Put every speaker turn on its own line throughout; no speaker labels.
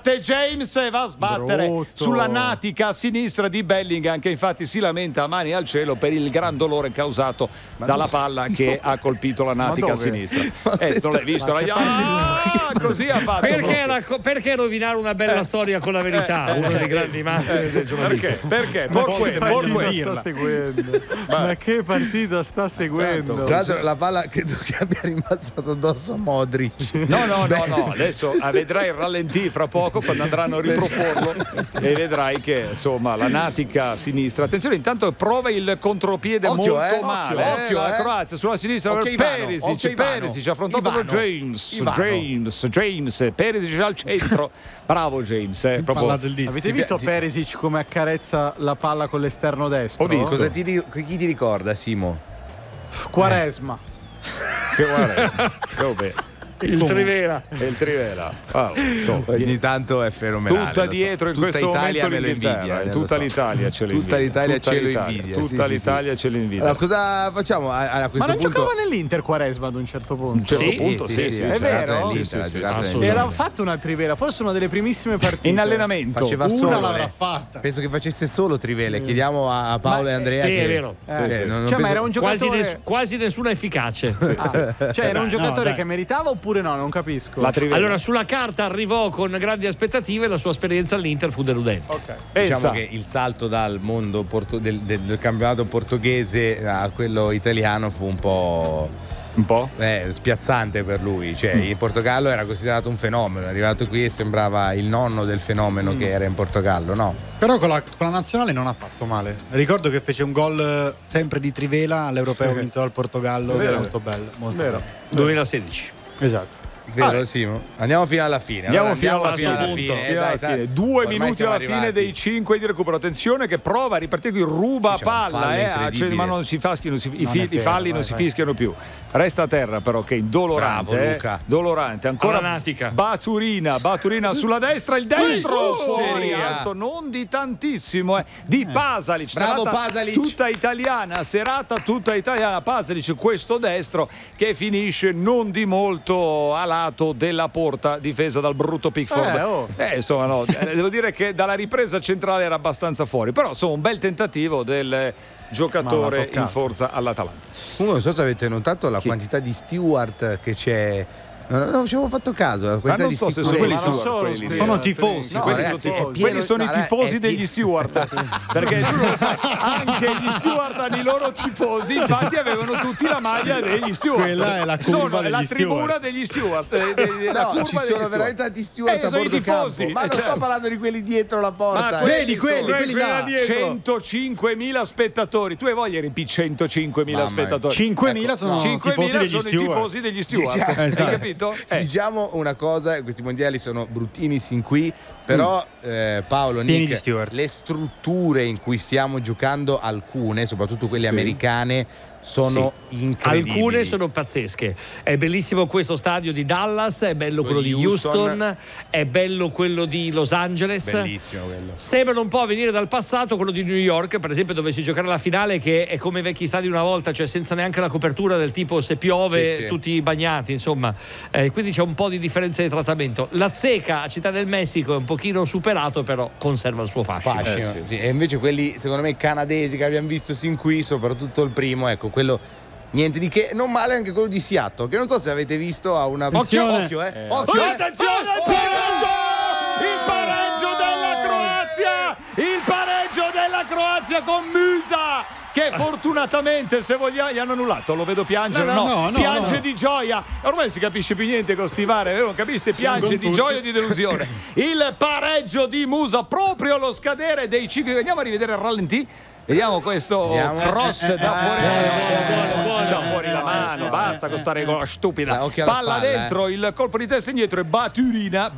parte James e va a sbattere sulla natica a sinistra di Bellingham, che infatti si lamenta a mani al cielo per il gran dolore causato dalla palla che ha colpito la natica a sinistra. Non l'hai visto? Così ha fatto.
Perché rovinare una bella storia con la verità? Uno dei grandi massimi del giornalismo.
Perché?
Sta seguendo. Ma che partita sta seguendo?
Tra l'altro la palla credo che abbia rimbalzato addosso a Modric.
No, adesso vedrai il rallentì fra poco quando andranno a riproporlo e vedrai che insomma la natica a sinistra. Attenzione, intanto prova il contropiede molto male. Occhio, la Croazia sulla sinistra per Perisic affrontato da James. Perisic al centro. Bravo James,
Avete visto Perisic come accarezza la palla con l'esterno destro?
Chi ti ricorda, Simo?
Quaresma.
Il Trivela.
Ogni tanto è fenomenale.
Tutta dietro in
tutta
questo
Italia
momento
me lo invidia.
Tutta l'Italia ce lo invidia.
Tutta l'Italia ce lo invidia.
Tutta l'Italia ce lo invidia.
Allora, cosa facciamo a questo punto?
Ma non giocava nell'Inter Quaresma ad un certo punto?
Sì,
è vero?
Era
fatto una Trivela, forse una delle primissime partite.
In allenamento.
Faceva
una
solo.
l'avrà fatta.
Penso che facesse solo Trivele. Chiediamo a Paolo e Andrea.
Sì, è vero.
Ma era un giocatore
quasi nessuna efficace.
Era un giocatore che meritava oppure no? Non capisco.
Allora, sulla carta arrivò con grandi aspettative, la sua esperienza all'Inter fu deludente.
Diciamo che il salto dal mondo del campionato portoghese a quello italiano fu un po' spiazzante per lui. Cioè, in Portogallo era considerato un fenomeno, è arrivato qui e sembrava il nonno del fenomeno che era in Portogallo, no?
Però con la nazionale non ha fatto male. Ricordo che fece un gol sempre di Trivela all'Europeo vinto dal Portogallo, era molto bello.
2016.
Esatto.
Vero, Simo? Andiamo fino alla fine.
Andiamo fino alla fine. 2 minuti alla fine dei 5 di recupero. Attenzione che prova a ripartire qui, ruba palla, ma non si faschino, i falli non si fischiano più. Resta a terra però, che dolorante.
Bravo, Luca.
Dolorante. Ancora
natica.
Baturina sulla destra, il destro fuori alto, non di tantissimo, di Pasalic.
Bravo Pasalic.
Serata tutta italiana. Pasalic, questo destro che finisce non di molto a lato della Porta, difesa dal brutto Pickford. Devo dire che dalla ripresa centrale era abbastanza fuori, però insomma un bel tentativo del giocatore in forza all'Atalanta.
Comunque non so se avete notato la quantità di steward che c'è. Non ci avevo fatto caso. La quantità di
so se sono
sono tifosi.
No, ragazzi,
quelli sono i tifosi degli steward. Perché tu lo sai, anche gli steward hanno i loro tifosi. Infatti avevano tutti la maglia degli steward.
Quella è la curva degli
la tribuna degli steward.
Ci sono veramente tanti steward a bordo campo. Ma non sto parlando di quelli dietro la porta.
Vedi quelli là.
105.000 spettatori. Tu hai voglia di riempire 105.000 spettatori?
5.000 sono i
tifosi degli steward. Hai capito?
Diciamo una cosa, questi mondiali sono bruttini sin qui, però Paolo, Nick, le strutture in cui stiamo giocando, alcune, soprattutto quelle americane, sono incredibili.
Alcune sono pazzesche. È bellissimo questo stadio di Dallas, è bello quello di Houston, è bello quello di Los Angeles.
Bellissimo quello.
Sembrano un po' venire dal passato, quello di New York, per esempio, dove si giocherà la finale, che è come i vecchi stadi una volta, cioè senza neanche la copertura del tipo se piove tutti bagnati, insomma. Quindi c'è un po' di differenza di trattamento. La Zeca a Città del Messico è un pochino superato, però conserva il suo fascino.
E invece quelli, secondo me, canadesi che abbiamo visto sin qui, soprattutto il primo, ecco, quello niente di che. Non male anche quello di Seattle, che non so se avete visto, a una occhio,
attenzione, il pareggio della Croazia con Musa, che fortunatamente, se vogliamo, gli hanno annullato. Lo vedo piangere, piange di gioia. Ormai si capisce più niente con sti VAR, non capisce, piange di gioia o di delusione. Il pareggio di Musa proprio allo scadere dei 5. Andiamo a rivedere il rallentì. Vediamo questo cross da fuori. Già fuori la mano, basta con sta regola stupida. Palla spalla, dentro, il colpo di testa indietro e Baturina.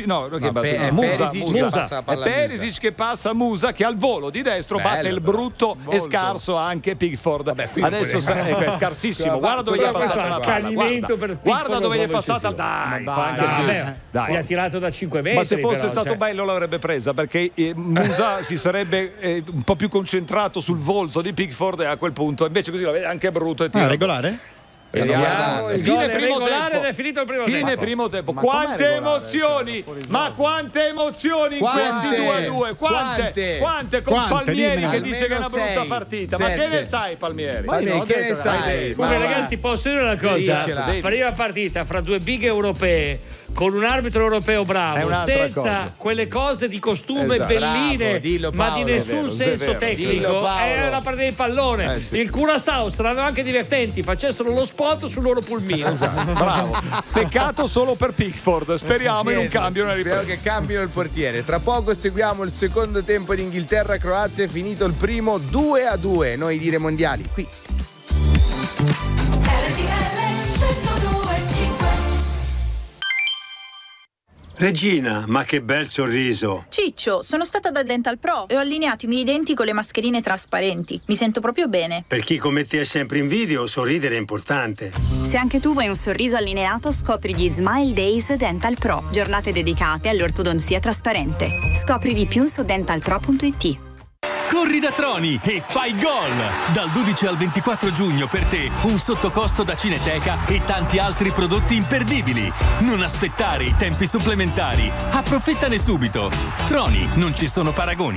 Musa. È Perisic che passa a Musa, che al volo di destro batte il brutto e scarso anche Pickford. Adesso è scarsissimo. Guarda dove gli è passata la palla. Guarda dove gli è passata. Dai,
gli ha tirato da 5 metri.
Ma se fosse stato bello l'avrebbe presa, perché Musa si sarebbe un po' più concentrato sul volto di Pickford, e a quel punto invece così la vede anche brutto e tira.
Regolare?
Fine primo tempo. Ed è finito il primo tempo.
Fine primo tempo. Quante emozioni! Ma quante emozioni in questi 2-2? Quante con Palmieri che dice che è una brutta partita. Ma che ne sai, Palmieri?
Che ne sai?
Ragazzi, posso dire una cosa? Prima partita fra due big europee, con un arbitro europeo bravo, senza quelle cose di costume belline, ma di nessun senso tecnico, è la partita di pallone. Il Curaçao saranno anche divertenti, facessero lo spot sul loro pulmino.
Bravo. Peccato solo per Pickford. Speriamo in un cambio, una ripresa.
Speriamo che cambino il portiere. Tra poco seguiamo il secondo tempo di Inghilterra-Croazia. È finito il primo 2-2. Noi dire mondiali qui.
Regina, ma che bel sorriso!
Ciccio, sono stata da Dental Pro e ho allineato i miei denti con le mascherine trasparenti. Mi sento proprio bene.
Per chi come te è sempre in video, sorridere è importante.
Se anche tu vuoi un sorriso allineato, scopri gli Smile Days Dental Pro, giornate dedicate all'ortodonzia trasparente. Scopri di più su dentalpro.it.
Corri da Troni e fai gol! Dal 12 al 24 giugno per te un sottocosto da Cineteca e tanti altri prodotti imperdibili. Non aspettare i tempi supplementari. Approfittane subito. Troni, non ci sono paragoni.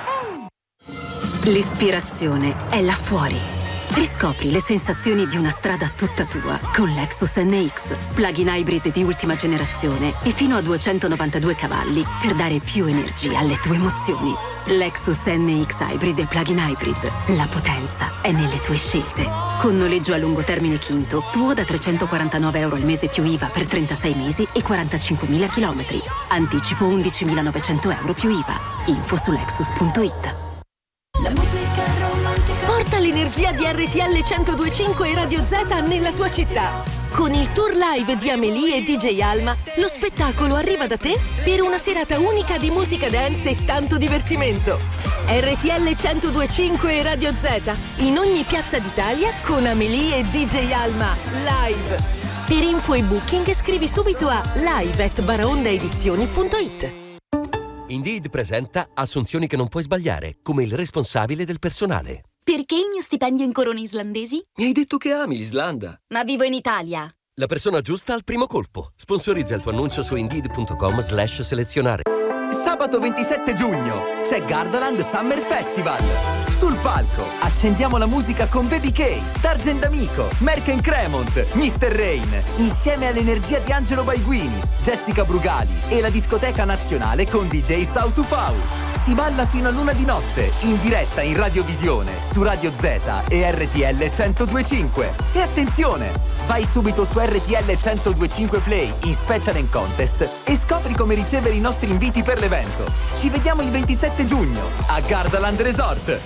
L'ispirazione è là fuori. Riscopri le sensazioni di una strada tutta tua con Lexus NX, plug-in hybrid di ultima generazione e fino a 292 cavalli per dare più energia alle tue emozioni. Lexus NX Hybrid e plug-in hybrid. La potenza è nelle tue scelte. Con noleggio a lungo termine Quinto, tuo da €349 al mese più IVA per 36 mesi e 45.000 chilometri. Anticipo €11.900 più IVA. Info su Lexus.it.
La musica romantica. Porta l'energia di RTL 102.5 e Radio Z nella tua città. Con il tour live di Amélie e DJ Alma, lo spettacolo arriva da te per una serata unica di musica dance e tanto divertimento. RTL 102.5 e Radio Z, in ogni piazza d'Italia con Amélie e DJ Alma, live. Per info e booking scrivi subito a live@baraondaedizioni.it.
Indeed presenta assunzioni che non puoi sbagliare, come il responsabile del personale.
Perché il mio stipendio in corone islandesi?
Mi hai detto che ami l'Islanda.
Ma vivo in Italia.
La persona giusta al primo colpo. Sponsorizza il tuo annuncio su Indeed.com/selezionare.
Sabato 27 giugno c'è Gardaland Summer Festival. Sul palco accendiamo la musica con Baby K, Dargen D'Amico, Merck & Cremont, Mr. Rain, insieme all'energia di Angelo Baiguini, Jessica Brugali e la discoteca nazionale con DJ Sautufau. Si balla fino all'1 di notte, in diretta in radiovisione, su Radio Z e RTL 102.5. E attenzione, vai subito su RTL 102.5 Play in Special and Contest e scopri come ricevere i nostri inviti per l'evento. Ci vediamo il 27 giugno a Gardaland Resort.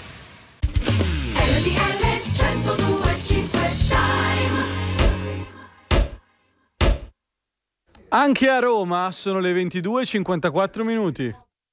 RTL 102.5 Time.
Anche a Roma sono le 22:54 minuti.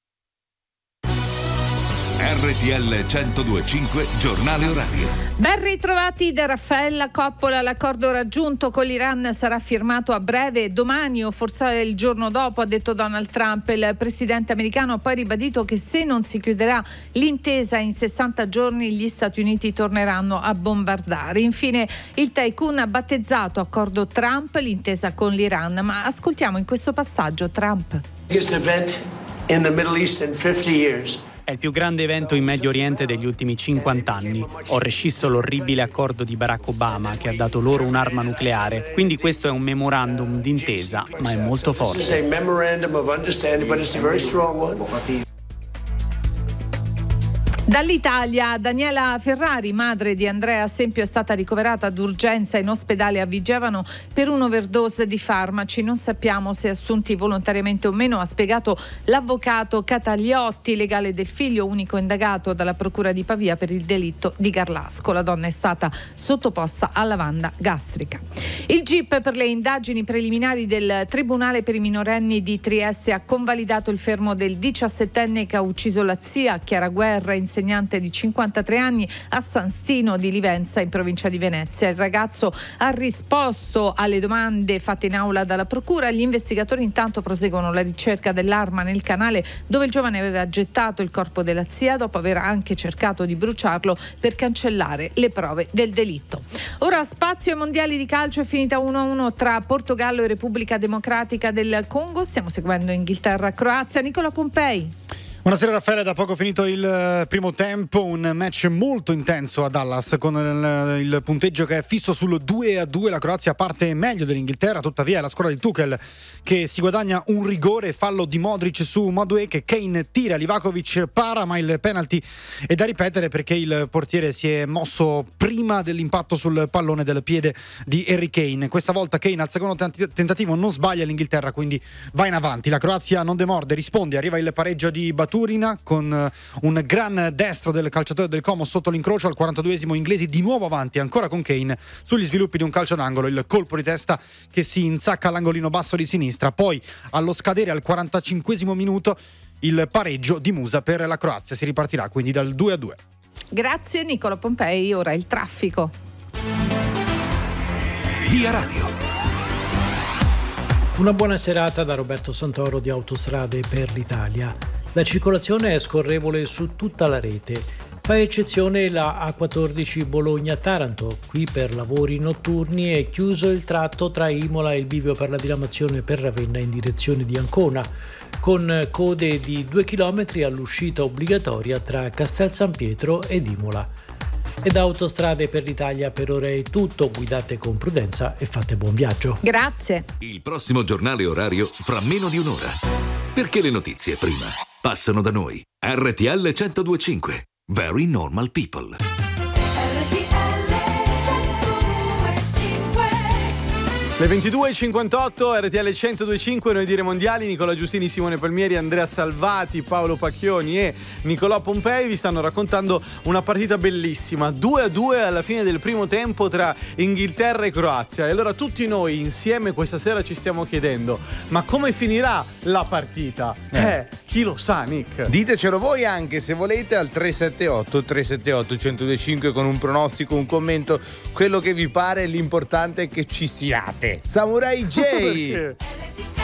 RTL 102.5 Giornale Orario.
Ben ritrovati da Raffaella Coppola. L'accordo raggiunto con l'Iran sarà firmato a breve, domani o forse il giorno dopo, ha detto Donald Trump. Il presidente americano ha poi ribadito che se non si chiuderà l'intesa in 60 giorni gli Stati Uniti torneranno a bombardare. Infine il tycoon ha battezzato accordo Trump l'intesa con l'Iran, ma ascoltiamo in questo passaggio Trump.
Biggest event in the Middle East in 50 years.
È il più grande evento in Medio Oriente degli ultimi 50 anni. Ho rescisso l'orribile accordo di Barack Obama che ha dato loro un'arma nucleare. Quindi questo è un memorandum d'intesa, ma è molto forte.
Dall'Italia, Daniela Ferrari, madre di Andrea Sempio, è stata ricoverata d'urgenza in ospedale a Vigevano per un'overdose di farmaci. Non sappiamo se assunti volontariamente o meno, ha spiegato l'avvocato Cataliotti, legale del figlio, unico indagato dalla Procura di Pavia per il delitto di Garlasco. La donna è stata sottoposta a lavanda gastrica. Il GIP per le indagini preliminari del Tribunale per i minorenni di Trieste ha convalidato il fermo del 17enne che ha ucciso la zia Chiara Guerra in insegnante di 53 anni a San Stino di Livenza in provincia di Venezia. Il ragazzo ha risposto alle domande fatte in aula dalla procura. Gli investigatori intanto proseguono la ricerca dell'arma nel canale dove il giovane aveva gettato il corpo della zia dopo aver anche cercato di bruciarlo per cancellare le prove del delitto. Ora spazio ai mondiali di calcio, è finita 1-1 tra Portogallo e Repubblica Democratica del Congo. Stiamo seguendo Inghilterra-Croazia. Nicola Pompei.
Buonasera Raffaele, da poco finito il primo tempo, un match molto intenso a Dallas con il punteggio che è fisso sul 2-2. La Croazia parte meglio dell'Inghilterra, tuttavia è la squadra di Tuchel che si guadagna un rigore, fallo di Modric su Madueke, Kane tira, Livakovic para, ma il penalty è da ripetere perché il portiere si è mosso prima dell'impatto sul pallone del piede di Harry Kane. Questa volta Kane al secondo tentativo non sbaglia l'Inghilterra, quindi va in avanti. La Croazia non demorde, risponde, arriva il pareggio di Baturina con un gran destro del calciatore del Como sotto l'incrocio. Al 42esimo inglesi di nuovo avanti, ancora con Kane sugli sviluppi di un calcio d'angolo, il colpo di testa che si insacca all'angolino basso di sinistra. Poi allo scadere al 45esimo minuto il pareggio di Musa per la Croazia. Si ripartirà quindi dal 2-2.
Grazie Nicola Pompei. Ora il traffico.
Via Radio.
Una buona serata da Roberto Santoro di Autostrade per l'Italia. La circolazione è scorrevole su tutta la rete. Fa eccezione la A14 Bologna-Taranto. Qui per lavori notturni è chiuso il tratto tra Imola e il bivio per la diramazione per Ravenna in direzione di Ancona, con code di 2 km all'uscita obbligatoria tra Castel San Pietro ed Imola. E da Autostrade per l'Italia per ora è tutto. Guidate con prudenza e fate buon viaggio.
Grazie.
Il prossimo giornale orario fra meno di un'ora. Perché le notizie prima passano da noi. RTL 102.5. Very Normal People.
Le 22.58, RTL 102.5, noi dire mondiali. Nicola Giustini, Simone Palmieri, Andrea Salvati, Paolo Pacchioni e Nicolò Pompei vi stanno raccontando una partita bellissima, 2-2 alla fine del primo tempo tra Inghilterra e Croazia. E allora tutti noi insieme questa sera ci stiamo chiedendo: ma come finirà la partita? Chi lo sa, Nick?
Ditecelo voi anche se volete al 378-378-1025 con un pronostico, un commento, quello che vi pare. L'importante è che ci siate. Samurai J.